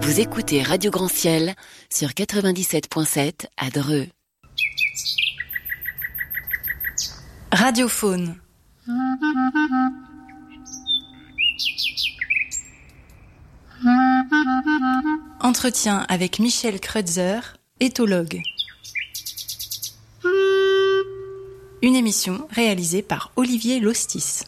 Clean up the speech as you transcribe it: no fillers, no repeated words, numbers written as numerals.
Vous écoutez Radio Grand Ciel sur 97.7 à Dreux. Radiophone. Entretien avec Michel Kreutzer, éthologue. Une émission réalisée par Olivier Lostis.